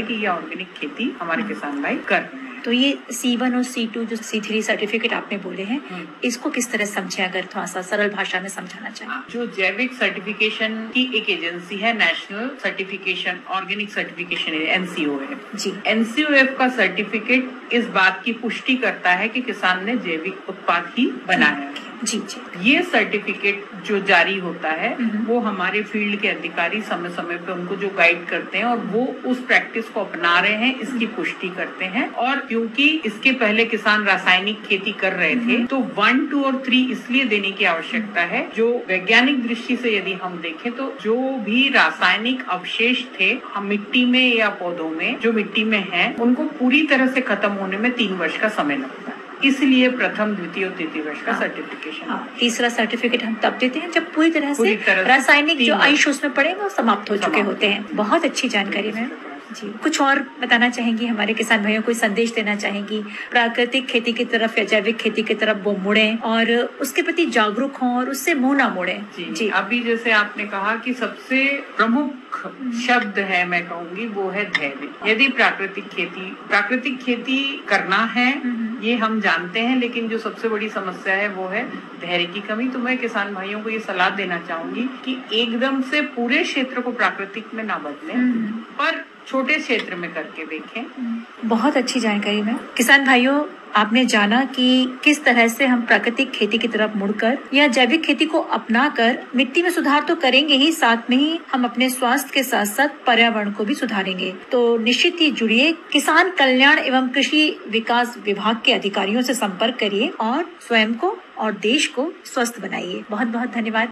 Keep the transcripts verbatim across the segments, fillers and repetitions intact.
कि ये ऑर्गेनिक खेती हमारे किसान भाई कर रहे हैं। तो ये सी वन और सी टू जो सी थ्री सर्टिफिकेट आपने बोले हैं, इसको किस तरह समझे, अगर थोड़ा सा सरल भाषा में समझाना चाहिए? जो जैविक सर्टिफिकेशन की एक एजेंसी है, national certification organic certification N C O F G. N C O F का सर्टिफिकेट इस बात की पुष्टि करता है कि किसान ने जैविक उत्पाद ही बनाया है। जी जी। ये सर्टिफिकेट जो जारी होता है वो हमारे फील्ड के अधिकारी समय समय पे उनको जो गाइड करते हैं और वो उस प्रैक्टिस को अपना रहे हैं, इसकी पुष्टि करते हैं। और क्योंकि इसके पहले किसान रासायनिक खेती कर रहे थे, तो वन टू और थ्री इसलिए देने की आवश्यकता है। जो वैज्ञानिक दृष्टि से यदि हम देखें तो जो भी रासायनिक अवशेष थे हम मिट्टी में या पौधों में जो मिट्टी में है, उनको पूरी तरह से खत्म होने में तीन वर्ष का समय लगता है। इसलिए प्रथम, द्वितीय और तृतीय वर्ष का सर्टिफिकेशन। हाँ, तीसरा सर्टिफिकेट हम तब देते हैं जब पूरी तरह पूरी से तरह रासायनिक जो अंश उसमें पड़े वो समाप्त हो चुके होते हैं। बहुत अच्छी जानकारी मैम जी। कुछ और बताना चाहेंगी हमारे किसान भाइयों को, संदेश देना चाहेंगी प्राकृतिक खेती की तरफ या जैविक खेती की तरफ वो मुड़े और उसके प्रति जागरूक हों और उससे मुंह ना मोड़े? जी, जी। अभी जैसे आपने कहा कि सबसे प्रमुख शब्द है, मैं कहूँगी वो है धैर्य। यदि प्राकृतिक खेती प्राकृतिक खेती करना है ये हम जानते हैं, लेकिन जो सबसे बड़ी समस्या है वो है धैर्य की कमी। तो मैं किसान भाइयों को ये सलाह देना चाहूंगी कि एकदम से पूरे क्षेत्र को प्राकृतिक में ना बदलें, पर छोटे क्षेत्र में करके देखें। बहुत अच्छी जानकारी में किसान भाइयों, आपने जाना कि किस तरह से हम प्राकृतिक खेती की तरफ मुड़कर या जैविक खेती को अपनाकर मिट्टी में सुधार तो करेंगे ही, साथ में ही हम अपने स्वास्थ्य के साथ साथ पर्यावरण को भी सुधारेंगे। तो निश्चित ही जुड़िए, किसान कल्याण एवं कृषि विकास विभाग के अधिकारियों से संपर्क करिए और स्वयं को और देश को स्वस्थ बनाइए। बहुत बहुत धन्यवाद।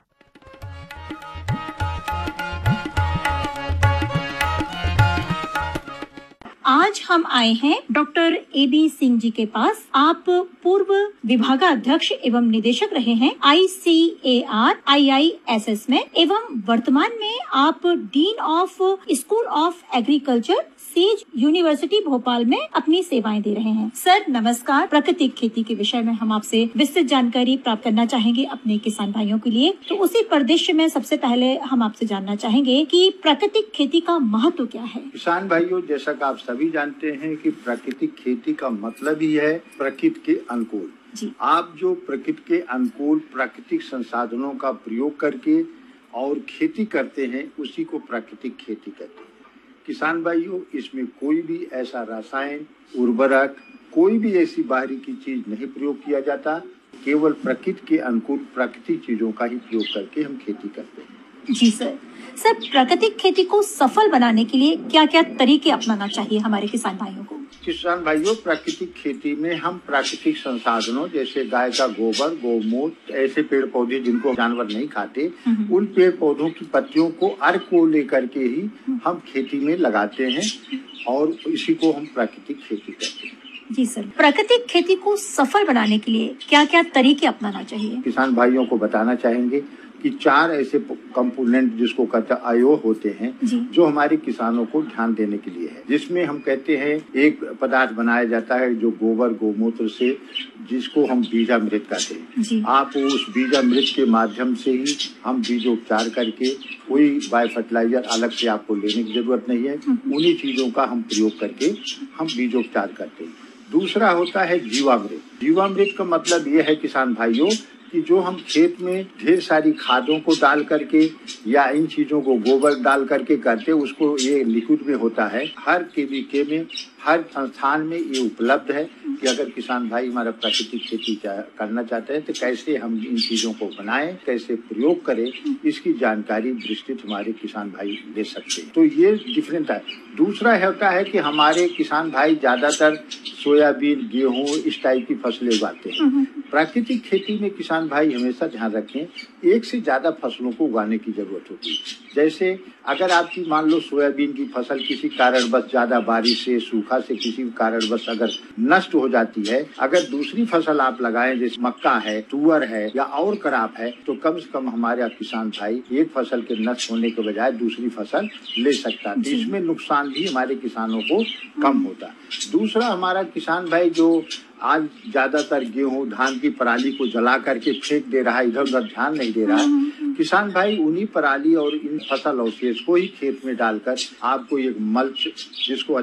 आज हम आए हैं doctor A B Singh ji के पास। आप पूर्व विभागाध्यक्ष एवं निदेशक रहे हैं आई सी A R I I S S में एवं वर्तमान में आप dean of school of agriculture says university Bhopal में अपनी सेवाएं दे रहे हैं। सर नमस्कार। प्राकृतिक खेती के विषय में हम आपसे विस्तृत जानकारी प्राप्त करना चाहेंगे अपने किसान भाइयों के लिए। तो उसी परिदृश्य में सबसे पहले हम आपसे जानना चाहेंगे कि प्राकृतिक खेती का महत्व क्या है? किसान भाइयों, जैसा कि आप सभी जानते हैं कि प्राकृतिक खेती का मतलब ही है प्रकृति के अनुकूल। जी। आप जो प्रकृति के अनुकूल प्राकृतिक संसाधनों का प्रयोग करके और खेती करते हैं, उसी को प्राकृतिक खेती कहते हैं। किसान भाइयों, इसमें कोई भी ऐसा रसायन, उर्वरक, कोई भी ऐसी बाहरी की चीज नहीं प्रयोग किया जाता। केवल प्रकृति के अनुकूल प्राकृतिक चीजों का ही प्रयोग करके हम खेती करते हैं। जी सर। सर, प्राकृतिक खेती को सफल बनाने के लिए क्या क्या तरीके अपनाना चाहिए हमारे किसान भाइयों को? किसान भाइयों, प्राकृतिक खेती में हम प्राकृतिक संसाधनों जैसे गाय का गोबर, गौमूत्र, ऐसे पेड़ पौधे जिनको जानवर नहीं खाते, उन पेड़ पौधों की पत्तियों को, अर्क को लेकर के ही हम खेती में लगाते हैं और इसी को हम प्राकृतिक खेती कहते हैं। जी सर। प्राकृतिक खेती को सफल बनाने के लिए क्या क्या तरीके अपनाना चाहिए? किसान भाइयों को बताना चाहेंगे कि चार ऐसे कंपोनेंट जिसको कहते हैं आयो होते हैं, जो हमारे किसानों को ध्यान देने के लिए है। जिसमें हम कहते हैं एक पदार्थ बनाया जाता है जो गोबर गौमूत्र से, जिसको हम बीजामृत कहते हैं। आप उस बीजामृत के माध्यम से ही हम बीजोपचार करके, कोई बायो फर्टिलाइजर अलग से आपको लेने की जरूरत नहीं है, उन्हीं चीजों का हम प्रयोग करके हम बीजोपचार करते हैं। दूसरा होता है जीवामृत। जीवामृत का मतलब ये है किसान भाइयों कि जो हम खेत में ढेर सारी खादों को डाल करके या इन चीजों को गोबर डाल करके करते, उसको ये लिक्विड में होता है। हर केवीके में, हर संस्थान में ये उपलब्ध है कि अगर किसान भाई हमारा प्राकृतिक खेती करना चाहते हैं तो कैसे हम इन चीजों को बनाएं, कैसे प्रयोग करें, इसकी जानकारी विस्तृत हमारे किसान भाई ले सकते हैं। तो ये डिफरेंट है। दूसरा होता है कि हमारे किसान भाई ज्यादातर सोयाबीन, गेहूं, इस टाइप की फसलें उगाते हैं। प्राकृतिक खेती में किसान भाई हमेशा ध्यान रखें, एक से ज्यादा फसलों को उगाने की जरूरत होती है। जैसे अगर आपकी मान लो सोयाबीन की फसल किसी कारणवश, ज्यादा बारिश से, सूखा से किसी कारणवश अगर नष्ट हो जाती है, अगर दूसरी फसल आप लगाएं जैसे मक्का है, तुअर है या और क्रॉप है, तो कम से कम हमारे किसान भाई एक फसल के नष्ट होने के बजाय दूसरी फसल ले सकता है। इसमें नुकसान भी हमारे किसानों को कम होता है। दूसरा, हमारा किसान भाई जो आज ज्यादातर गेहूं, धान की पराली को जला करके फेंक दे रहा है, इधर उधर ध्यान नहीं दे रहा है, किसान भाई उन्हीं पराली और इन फसल अवशेष को ही खेत में डालकर आपको एक मल्च, जिसको